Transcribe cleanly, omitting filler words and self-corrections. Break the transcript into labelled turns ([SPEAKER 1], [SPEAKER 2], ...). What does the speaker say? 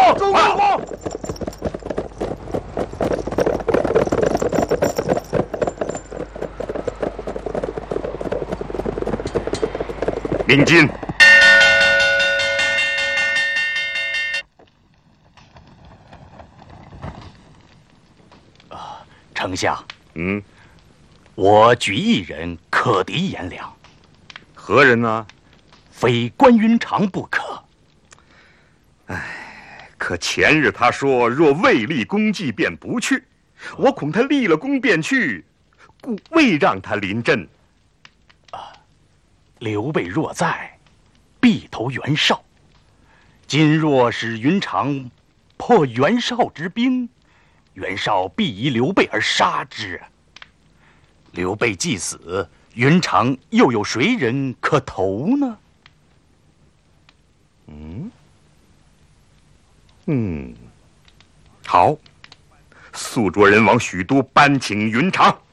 [SPEAKER 1] 走，走，走！鸣金。
[SPEAKER 2] 丞相，我举一人可敌颜良。
[SPEAKER 1] 何人呢？
[SPEAKER 2] 非关云长不可。
[SPEAKER 1] 可前日他说若未立功绩便不去，我恐他立了功便去，故未让他临阵。
[SPEAKER 2] 刘备若在，必投袁绍。今若使云长破袁绍之兵，袁绍必疑刘备而杀之。刘备既死，云长又有谁人可投呢？
[SPEAKER 1] 好，速着人往许都搬请云长。